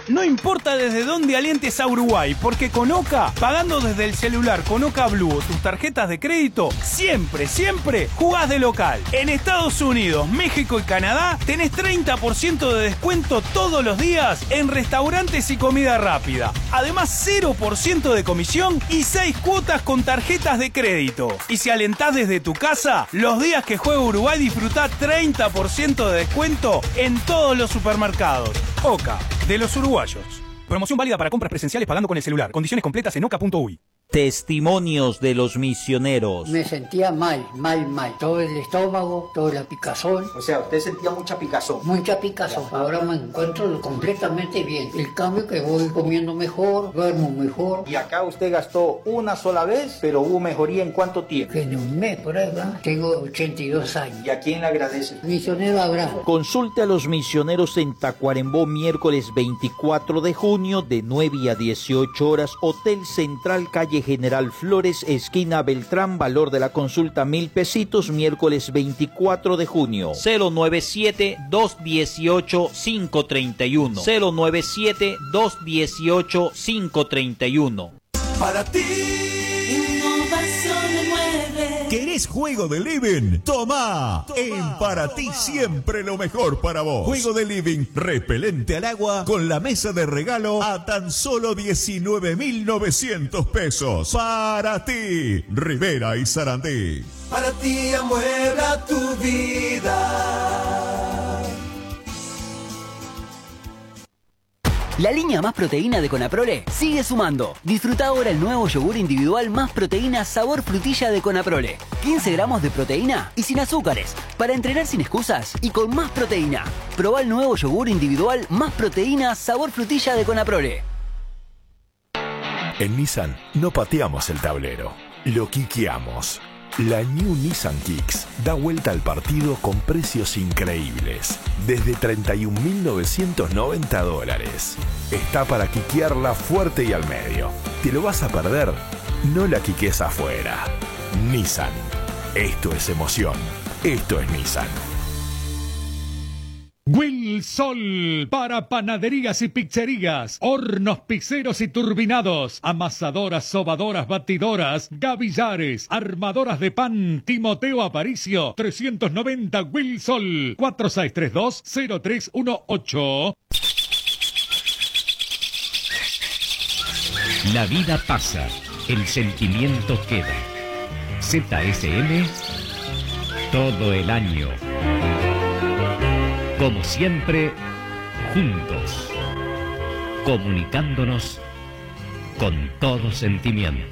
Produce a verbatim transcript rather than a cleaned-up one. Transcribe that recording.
No importa desde dónde alientes a Uruguay, porque con Oca, pagando desde el celular con Oca Blue o tus tarjetas de crédito, siempre, siempre jugás de local. En Estados Unidos, México y Canadá tenés treinta por ciento de descuento todos los días en restaurantes y comida rápida. Además, cero por ciento de comisión y seis cuotas con tarjetas de crédito. Y si alentás desde tu casa, los días que juega Uruguay disfrutá treinta por ciento de descuento en todos los supermercados. Oca, de los uruguayos. Promoción válida para compras presenciales pagando con el celular. Condiciones completas en oca punto uy. Testimonios de los misioneros. Me sentía mal, mal, mal. Todo el estómago, toda la picazón. O sea, usted sentía mucha picazón. Mucha picazón. Ahora me encuentro completamente bien. El cambio que voy comiendo mejor, duermo mejor. Y acá usted gastó una sola vez, pero hubo mejoría en cuánto tiempo. En un mes, por ahí, ¿verdad? Tengo ochenta y dos años. ¿Y a quién le agradece? Misionero Abraham. Consulte a los misioneros en Tacuarembó miércoles veinticuatro de junio de nueve a dieciocho horas. Hotel Central, calle General Flores, esquina Beltrán. Valor de la consulta mil pesitos, miércoles veinticuatro de junio. cero nueve siete, dos uno ocho, cinco tres uno. cero nueve siete, dos uno ocho, cinco tres uno. Para ti. ¿Querés juego de living? Toma. En Para Ti siempre lo mejor para vos. Juego de living repelente al agua con la mesa de regalo a tan solo diecinueve mil novecientos pesos. Para Ti, Rivera y Sarandí. Para ti amuebla tu vida. La línea Más Proteína de Conaprole sigue sumando. Disfruta ahora el nuevo yogur individual Más Proteína sabor frutilla de Conaprole. quince gramos de proteína y sin azúcares. Para entrenar sin excusas y con más proteína. Probá el nuevo yogur individual Más Proteína sabor frutilla de Conaprole. En Nissan no pateamos el tablero, lo quiqueamos. La New Nissan Kicks da vuelta al partido con precios increíbles. Desde treinta y un mil novecientos noventa dólares. Está para quiquearla fuerte y al medio. ¿Te lo vas a perder? No la quiques afuera. Nissan. Esto es emoción. Esto es Nissan. Wilsol para panaderías y pizzerías, hornos pizzeros y turbinados, amasadoras, sobadoras, batidoras, gavillares, armadoras de pan. Timoteo Aparicio, trescientos noventa Wilsol, cuatro seis tres dos, cero tres uno ocho. La vida pasa, el sentimiento queda. Z S M, todo el año. Como siempre, juntos, comunicándonos con todo sentimiento.